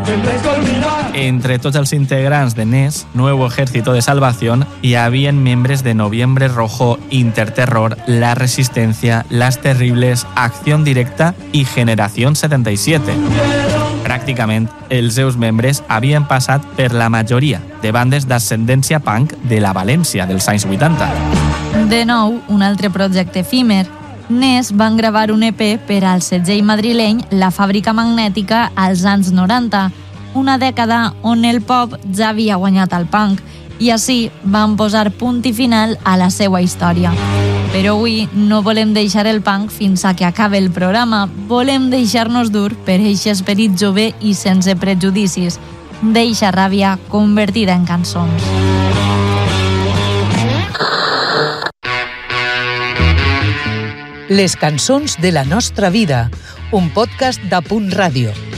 Entre tots els integrants de NES, Nuevo Ejército de Salvación, hi havia membres de Noviembre Rojo, Interterror, La Resistencia, Las Terribles, Acción Directa i Generación 77. Pràcticament, els seus membres havien passat per la majoria de bandes d'ascendència punk de la València dels anys 80. De nou, un altre projecte efímer. NES van gravar un EP per al segell madrileny La Fàbrica Magnètica als anys 90, una dècada on el pop ja havia guanyat el punk, i així van posar punt i final a la seva història. Però avui no volem deixar el punk fins a que acabe el programa, volem deixar-nos dur per eixe esperit jove i sense prejudicis, d'eixa ràbia convertida en cançons. Les cançons de la nostra vida, un podcast d'Apunt Ràdio.